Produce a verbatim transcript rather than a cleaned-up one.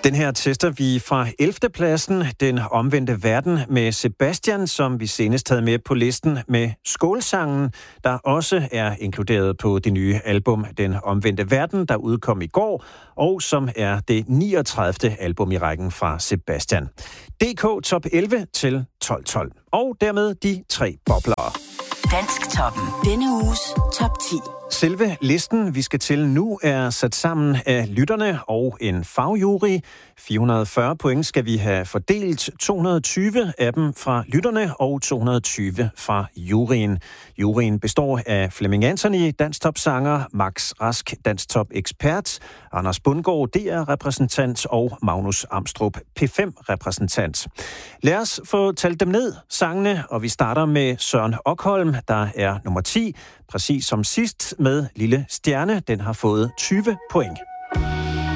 Den her tester vi fra ellevte pladsen, Den omvendte verden med Sebastian, som vi senest havde med på listen med Skålsangen, der også er inkluderet på det nye album Den omvendte verden, der udkom i går, og som er det niogtredivte album i rækken fra Sebastian. D K top elleve til tolv tolv. Og dermed de tre bobler. Dansktoppen. Denne uges top ti. Selve listen, vi skal til nu, er sat sammen af lytterne og en fagjury. fire hundrede og fyrre point skal vi have fordelt. to hundrede og tyve af dem fra lytterne og to hundrede og tyve fra juryen. Juryen består af Flemming Anthony, dansktopsanger, Max Rask, dansktop-ekspert, Anders Bundgaard, D R-repræsentant og Magnus Amstrup, P fem-repræsentant. Lad os få talt dem ned, sangene, og vi starter med Søren Okholm, der er nummer ti, præcis som sidst med Lille Stjerne. Den har fået tyve point.